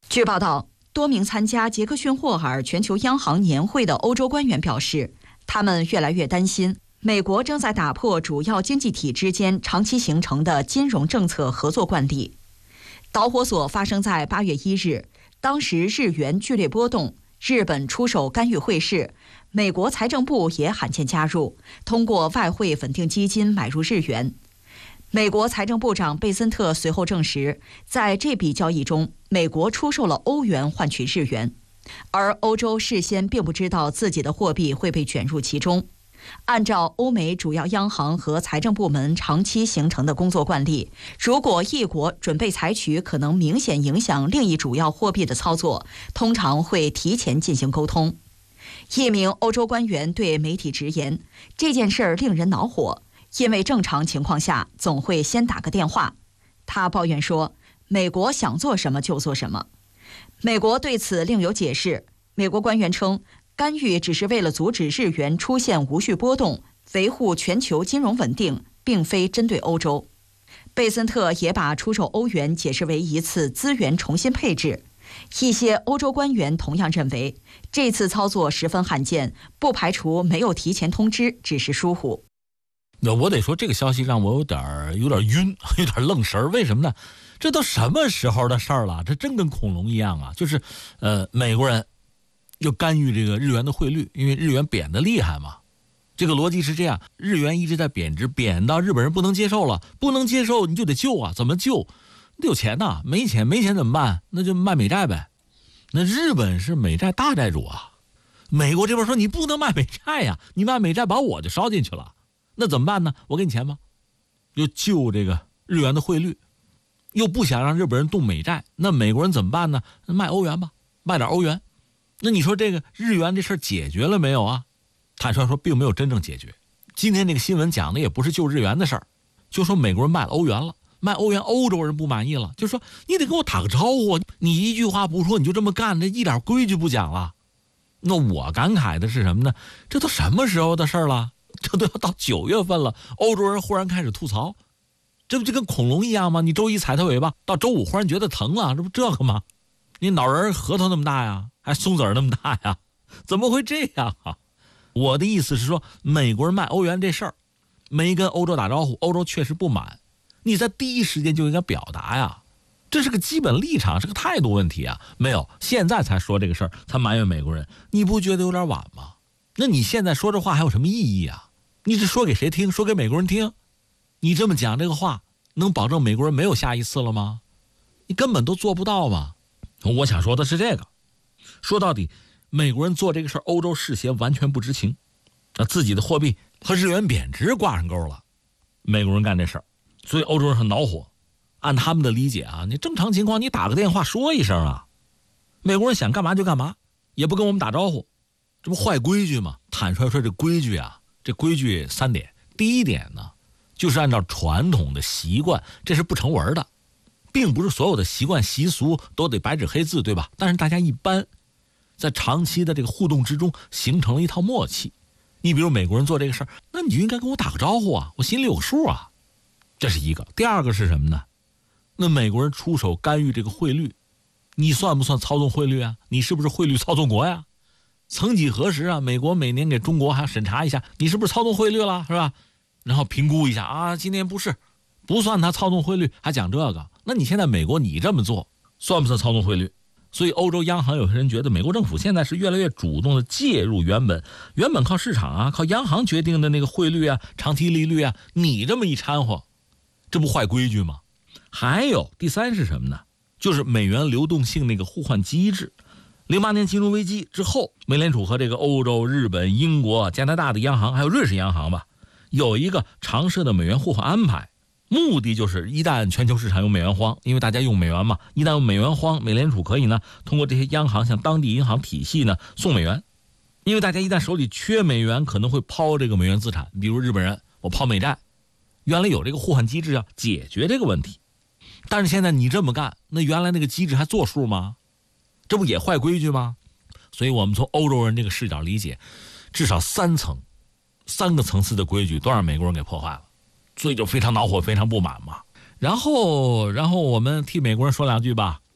据报道，多名参加杰克逊霍尔全球央行年会的欧洲官员表示，他们越来越担心美国正在打破主要经济体之间长期形成的金融政策合作惯例。导火索发生在8月1日，当时日元剧烈波动，日本出手干预汇市，美国财政部也罕见加入，通过外汇稳定基金买入日元。美国财政部长贝森特随后证实，在这笔交易中，美国出售了欧元换取日元，而欧洲事先并不知道自己的货币会被卷入其中。按照欧美主要央行和财政部门长期形成的工作惯例，如果一国准备采取可能明显影响另一主要货币的操作，通常会提前进行沟通。一名欧洲官员对媒体直言，这件事儿令人恼火，因为正常情况下总会先打个电话。他抱怨说，美国想做什么就做什么。美国对此另有解释，美国官员称，干预只是为了阻止日元出现无序波动，维护全球金融稳定，并非针对欧洲。贝森特也把出售欧元解释为一次资源重新配置。一些欧洲官员同样认为，这次操作十分罕见，不排除没有提前通知，只是疏忽。 那我得说，这个消息让我有点晕，有点愣神。为什么呢？这都什么时候的事儿了？这真跟恐龙一样啊！就是美国人又干预这个日元的汇率，因为日元贬得厉害嘛。这个逻辑是这样，日元一直在贬值，贬到日本人不能接受了，不能接受你就得救啊！怎么救？你得有钱呐，没钱怎么办？那就卖美债呗。那日本是美债大债主啊，美国这边说你不能卖美债呀，你卖美债把我就烧进去了。那怎么办呢？我给你钱吧，就救这个日元的汇率，又不想让日本人动美债，那美国人怎么办呢？卖欧元吧，卖点欧元。那你说这个日元这事儿解决了没有啊？坦率说并没有真正解决。今天这个新闻讲的也不是救日元的事儿，就说美国人卖了欧元了，卖欧元欧洲人不满意了，就说你得给我打个招呼，你一句话不说你就这么干，这一点规矩不讲了。那我感慨的是什么呢？这都什么时候的事儿了？这都要到9月份了，欧洲人忽然开始吐槽，这不就跟恐龙一样吗？你周一踩它尾巴，到周五忽然觉得疼了，这不这个吗？你脑仁核桃那么大呀，还松子儿那么大呀，怎么会这样啊？我的意思是说，美国人卖欧元这事儿没跟欧洲打招呼，欧洲确实不满，你在第一时间就应该表达呀，这是个基本立场，是个态度问题啊。没有，现在才说这个事儿，才埋怨美国人，你不觉得有点晚吗？那你现在说这话还有什么意义啊？你是说给谁听？说给美国人听？你这么讲这个话，能保证美国人没有下一次了吗？你根本都做不到嘛。我想说的是这个，说到底，美国人做这个事儿，欧洲事先完全不知情，自己的货币和日元贬值挂上钩了，美国人干这事儿，所以欧洲人很恼火。按他们的理解啊，你正常情况你打个电话说一声啊，美国人想干嘛就干嘛，也不跟我们打招呼，这不坏规矩吗？坦率说，这规矩啊，这规矩3点。第一点呢，就是按照传统的习惯，这是不成文的，并不是所有的习惯习俗都得白纸黑字，对吧？但是大家一般在长期的这个互动之中形成了一套默契。你比如美国人做这个事儿，那你就应该跟我打个招呼啊，我心里有个数啊，这是一个。第二个是什么呢？那美国人出手干预这个汇率，你算不算操纵汇率啊？你是不是汇率操纵国呀？曾几何时啊，美国每年给中国还审查一下，你是不是操纵汇率了，是吧？然后评估一下啊，今年不算他操纵汇率，还讲这个。那你现在美国你这么做，算不算操纵汇率？所以欧洲央行有些人觉得美国政府现在是越来越主动的介入原本靠市场啊，靠央行决定的那个汇率啊、长期利率啊，你这么一掺和，这不坏规矩吗？还有第三是什么呢？就是美元流动性那个互换机制。08年金融危机之后，美联储和这个欧洲、日本、英国、加拿大的央行，还有瑞士央行吧，有一个常设的美元互换安排，目的就是一旦全球市场有美元荒，因为大家用美元嘛，一旦有美元荒，美联储可以呢通过这些央行向当地银行体系呢送美元，因为大家一旦手里缺美元，可能会抛这个美元资产，比如日本人我抛美债，原来有这个互换机制啊，解决这个问题。但是现在你这么干，那原来那个机制还作数吗？这不也坏规矩吗？所以我们从欧洲人这个视角理解，至少3个层次的规矩都让美国人给破坏了，所以就非常恼火，非常不满嘛。然后我们替美国人说两句吧。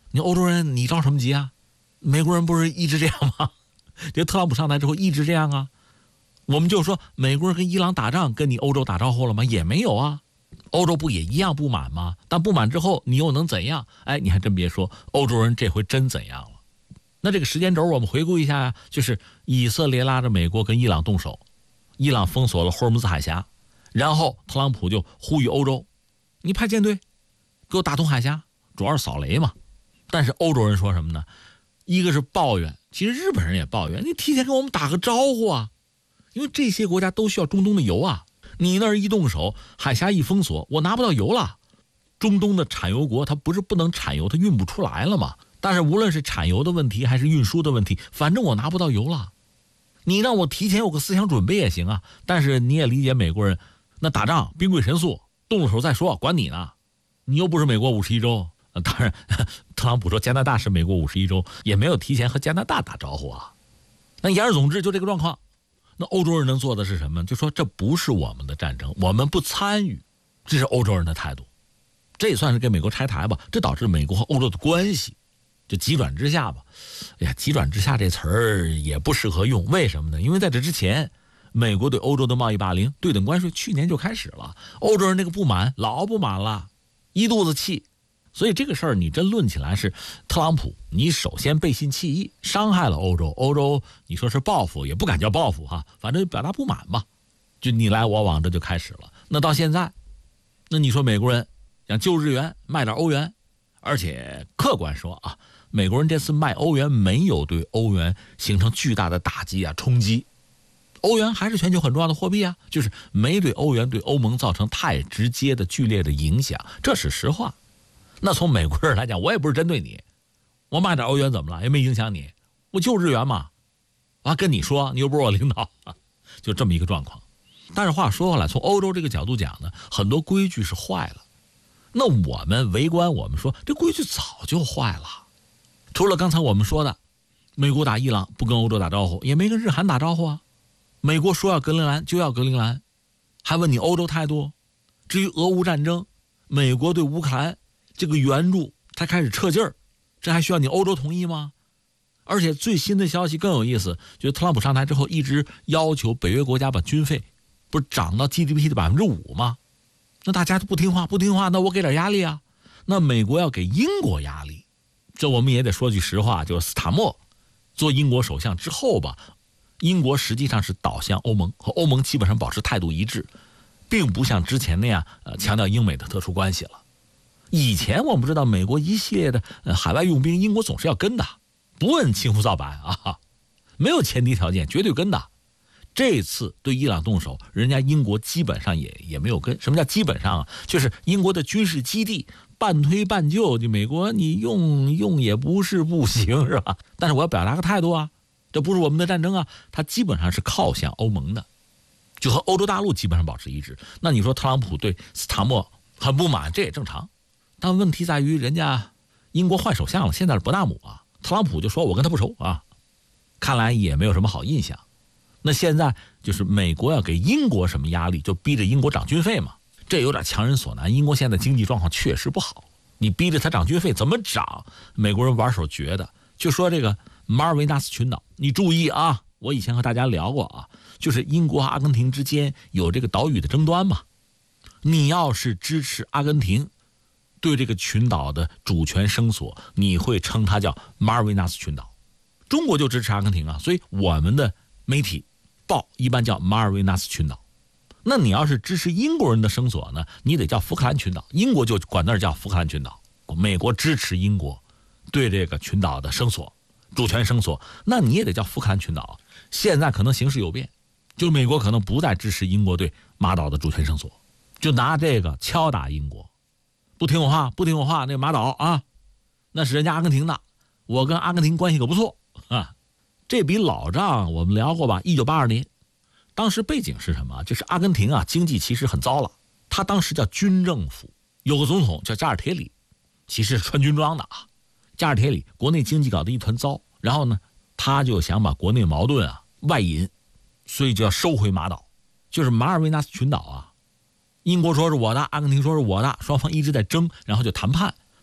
你欧洲人你着什么急啊？美国人不是一直这样吗？这特朗普上台之后一直这样啊。我们就说美国人跟伊朗打仗，跟你欧洲打招呼了吗？也没有啊。欧洲不也一样不满吗？但不满之后你又能怎样？哎，你还真别说，欧洲人这回真怎样了。那这个时间轴我们回顾一下啊，就是以色列拉着美国跟伊朗动手，伊朗封锁了霍尔木兹海峡，然后特朗普就呼吁欧洲，你派舰队给我打通海峡，主要是扫雷嘛。但是欧洲人说什么呢？一个是抱怨，其实日本人也抱怨，你提前跟我们打个招呼啊，因为这些国家都需要中东的油啊，你那儿一动手，海峡一封锁，我拿不到油了。中东的产油国它不是不能产油，它运不出来了嘛。但是无论是产油的问题还是运输的问题，反正我拿不到油了。你让我提前有个思想准备也行啊，但是你也理解美国人，那打仗兵贵神速，动了手再说，管你呢。你又不是美国51州。当然特朗普说加拿大是美国51州，也没有提前和加拿大打招呼啊。那言而总之就这个状况。那欧洲人能做的是什么？就说这不是我们的战争，我们不参与，这是欧洲人的态度。这也算是给美国拆台吧，这导致美国和欧洲的关系就急转直下吧。哎呀，急转直下这词儿也不适合用，为什么呢？因为在这之前，美国对欧洲的贸易霸凌、对等关税去年就开始了，欧洲人那个不满老不满了，一肚子气。所以这个事儿你真论起来是特朗普，你首先背信弃义，伤害了欧洲，欧洲你说是报复也不敢叫报复哈，反正表达不满嘛，就你来我往，这就开始了。那到现在，那你说美国人想救日元卖点欧元，而且客观说啊，美国人这次卖欧元没有对欧元形成巨大的打击啊冲击，欧元还是全球很重要的货币啊，就是没对欧元对欧盟造成太直接的剧烈的影响，这是实话。那从美国人来讲，我也不是针对你，我卖点欧元怎么了？也没影响你，我就日元嘛。我还跟你说，你又不是我领导，就这么一个状况。但是话说回来，从欧洲这个角度讲呢，很多规矩是坏了。那我们围观，我们说这规矩早就坏了。除了刚才我们说的，美国打伊朗不跟欧洲打招呼，也没跟日韩打招呼啊。美国说要格陵兰就要格陵兰，还问你欧洲态度。至于俄乌战争，美国对乌克兰这个援助他开始撤劲儿，这还需要你欧洲同意吗？而且最新的消息更有意思，就是特朗普上台之后一直要求北约国家把军费不是涨到 GDP 的5%吗？那大家都不听话，那我给点压力啊。那美国要给英国压力，这我们也得说句实话，就是斯塔默做英国首相之后吧，英国实际上是倒向欧盟，和欧盟基本上保持态度一致，并不像之前那样强调英美的特殊关系了。以前我们知道美国一系列的海外用兵，英国总是要跟的，不问青红皂白啊，没有前提条件，绝对跟的。这次对伊朗动手，人家英国基本上也没有跟。什么叫基本上啊？就是英国的军事基地半推半就，你美国你用也不是不行，是吧？但是我要表达个态度啊，这不是我们的战争啊，它基本上是靠向欧盟的，就和欧洲大陆基本上保持一致。那你说特朗普对斯塔默很不满，这也正常。但问题在于，人家英国换首相了，现在是伯纳姆啊，特朗普就说我跟他不熟啊，看来也没有什么好印象。那现在就是美国要给英国什么压力，就逼着英国涨军费嘛，这有点强人所难。英国现在经济状况确实不好，你逼着他涨军费怎么涨？美国人玩手绝的。就说这个马尔维纳斯群岛，你注意啊，我以前和大家聊过啊，就是英国和阿根廷之间有这个岛屿的争端嘛。你要是支持阿根廷对这个群岛的主权声索，你会称它叫马尔维纳斯群岛。中国就支持阿根廷啊，所以我们的媒体报一般叫马尔维纳斯群岛。那你要是支持英国人的声索呢，你得叫福克兰群岛，英国就管那儿叫福克兰群岛。美国支持英国对这个群岛的声索，主权声索，那你也得叫福克兰群岛。现在可能形势有变，就美国可能不再支持英国对马岛的主权声索，就拿这个敲打英国。不听我话，那马岛啊，那是人家阿根廷的，我跟阿根廷关系可不错啊。这笔老账我们聊过吧？1982年，当时背景是什么？就是阿根廷啊，经济其实很糟了。他当时叫军政府，有个总统叫加尔铁里，其实是穿军装的啊。加尔铁里国内经济搞得一团糟，然后呢，他就想把国内矛盾啊外引，所以就要收回马岛，就是马尔维纳斯群岛啊。英国说是我的，阿根廷说是我的，双方一直在争，然后就谈判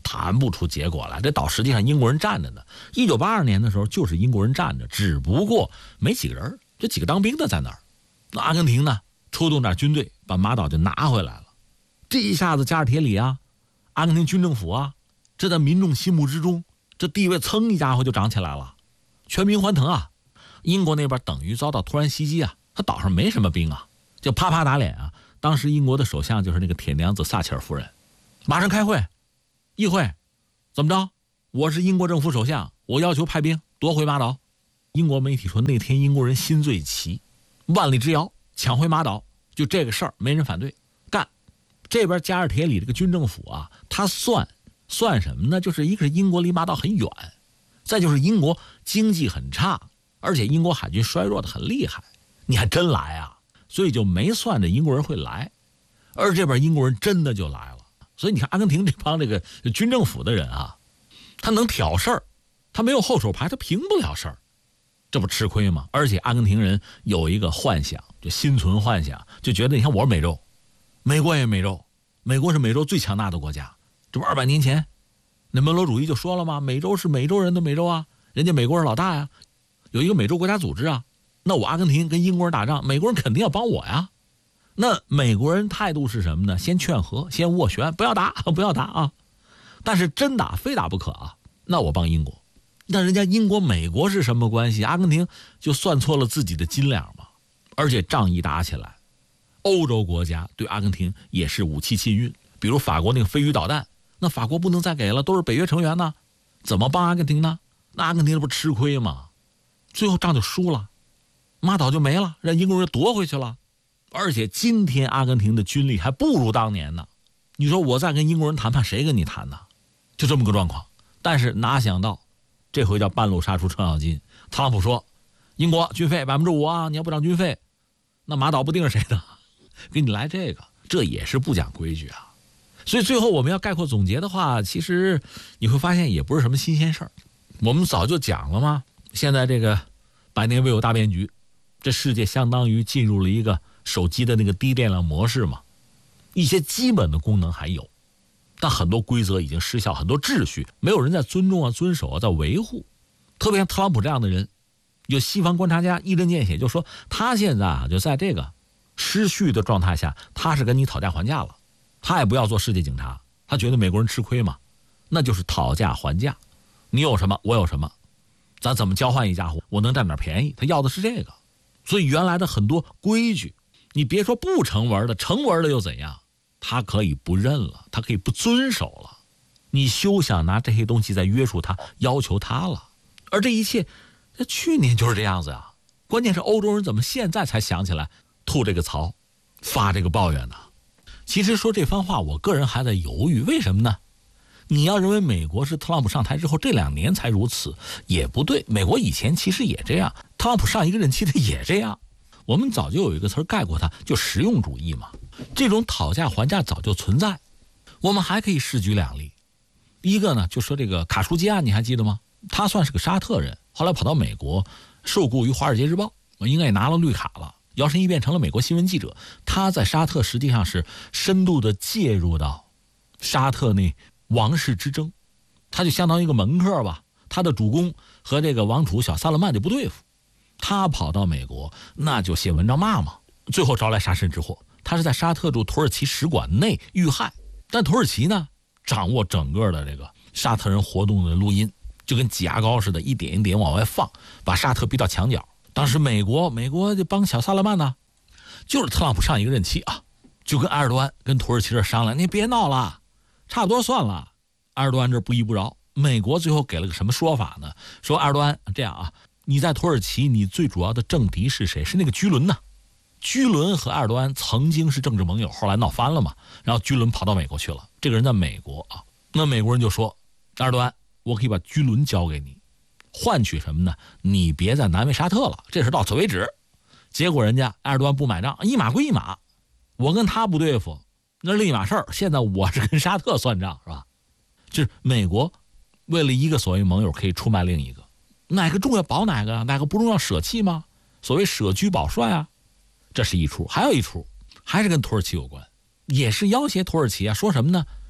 谈不出结果来。这岛实际上英国人占着呢。1982年的时候就是英国人占着，只不过没几个人，这几个当兵的在那儿。那阿根廷呢，出动点军队把马岛就拿回来了。这一下子加尔铁里啊，阿根廷军政府啊，这在民众心目之中，这地位噌一家伙就涨起来了，全民欢腾啊。英国那边等于遭到突然袭击啊，他岛上没什么兵啊，就啪啪打脸啊。当时英国的首相就是那个铁娘子撒切尔夫人，马上开会，议会，怎么着？我是英国政府首相，我要求派兵夺回马岛。英国媒体说那天英国人心最齐，万里之遥，抢回马岛，就这个事儿没人反对，干。这边加尔铁里这个军政府啊，他算什么呢？就是一个是英国离马岛很远，再就是英国经济很差，而且英国海军衰弱的很厉害，你还真来啊？所以就没算着英国人会来，而这边英国人真的就来了。所以你看阿根廷这帮这个军政府的人啊，他能挑事儿，他没有后手牌，他平不了事儿，这不吃亏吗？而且阿根廷人有一个幻想，就心存幻想，就觉得你看我是美洲，美国也美洲，美国是美洲最强大的国家。这不200年前那门罗主义就说了吗？美洲是美洲人的美洲啊，人家美国是老大呀，有一个美洲国家组织啊。那我阿根廷跟英国人打仗，美国人肯定要帮我呀。那美国人态度是什么呢？先劝和，先斡旋，不要打，不要打啊。但是真打非打不可啊。那我帮英国，那人家英国美国是什么关系？阿根廷就算错了自己的斤两嘛。而且仗一打起来，欧洲国家对阿根廷也是武器禁运，比如法国那个飞鱼导弹，那法国不能再给了，都是北约成员呢，怎么帮阿根廷呢？那阿根廷不吃亏吗？最后仗就输了。马岛就没了，让英国人夺回去了。而且今天阿根廷的军力还不如当年呢。你说我再跟英国人谈判，谁跟你谈呢？就这么个状况。但是哪想到这回叫半路杀出程咬金，特朗普说英国军费5%啊，你要不涨军费，那马岛不定是谁的，给你来这个，这也是不讲规矩啊。所以最后我们要概括总结的话，其实你会发现也不是什么新鲜事儿。我们早就讲了嘛，现在这个百年未有大变局，这世界相当于进入了一个手机的那个低电量模式嘛，一些基本的功能还有，但很多规则已经失效，很多秩序没有人在尊重啊、遵守啊、在维护。特别像特朗普这样的人，有西方观察家一针见血就说，他现在啊就在这个失序的状态下，他是跟你讨价还价了，他也不要做世界警察，他觉得美国人吃亏嘛，那就是讨价还价，你有什么我有什么，咱怎么交换一家伙，我能占点便宜，他要的是这个。所以原来的很多规矩，你别说不成文的，成文的又怎样？他可以不认了，他可以不遵守了，你休想拿这些东西再约束他、要求他了。而这一切，这去年就是这样子啊。关键是欧洲人怎么现在才想起来吐这个槽、发这个抱怨呢？其实说这番话，我个人还在犹豫，为什么呢？你要认为美国是特朗普上台之后这2年才如此，也不对。美国以前其实也这样，特朗普上一个任期的也这样。我们早就有一个词概括它，就实用主义嘛。这种讨价还价早就存在。我们还可以试举2例，一个呢就说这个卡舒吉案，你还记得吗？他算是个沙特人，后来跑到美国受雇于《华尔街日报》，应该也拿了绿卡了，摇身一变成了美国新闻记者。他在沙特实际上是深度的介入到沙特那王室之争，他就相当于一个门客吧。他的主公和这个王储小萨勒曼就不对付，他跑到美国那就写文章骂嘛，最后招来杀身之祸。他是在沙特驻土耳其使馆内遇害，但土耳其呢掌握整个的这个沙特人活动的录音，就跟挤牙膏似的，一点一点往外放，把沙特逼到墙角。当时美国就帮小萨勒曼呢，就是特朗普上一个任期啊，就跟埃尔多安跟土耳其这商量，你别闹了，差不多算了。埃尔多安这不依不饶，美国最后给了个什么说法呢？说埃尔多安这样啊，你在土耳其你最主要的政敌是谁？是那个居伦呢。居伦和埃尔多安曾经是政治盟友，后来闹翻了嘛，然后居伦跑到美国去了。这个人在美国啊，那美国人就说，埃尔多安，我可以把居伦交给你，换取什么呢？你别再难为沙特了，这事到此为止。结果人家埃尔多安不买账，一码归一码，我跟他不对付，那另一码事儿。现在我是跟沙特算账，是吧？就是美国为了一个所谓盟友可以出卖另一个，哪个重要保哪个，哪个不重要舍弃吗？所谓舍居保帅啊，这是一出。还有一出还是跟土耳其有关，也是要挟土耳其啊，说什么呢？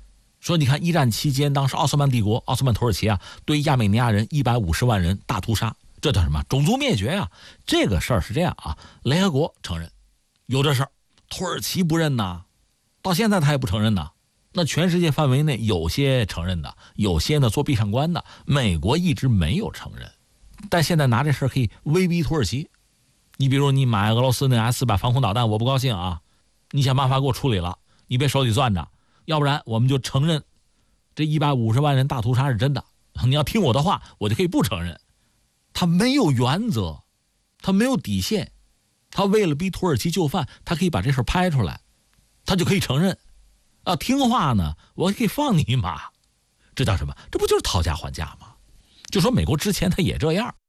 说你看一战期间，当时奥斯曼帝国、奥斯曼土耳其啊，对亚美尼亚人150万人大屠杀，这叫什么？种族灭绝啊！这个事儿是这样啊，联合国承认有这事儿，土耳其不认呐，到现在他也不承认呐。那全世界范围内有些承认的，有些呢做闭上关的，美国一直没有承认，但现在拿这事儿可以威逼土耳其。你比如你买俄罗斯那 S-400防空导弹，我不高兴啊，你想办法给我处理了，你别手里攥着，要不然我们就承认这150万人大屠杀是真的。你要听我的话，我就可以不承认。他没有原则，他没有底线，他为了逼土耳其就范，他可以把这事拍出来，他就可以承认。听话呢，我可以放你一马。这叫什么？这不就是讨价还价吗？就说美国之前他也这样。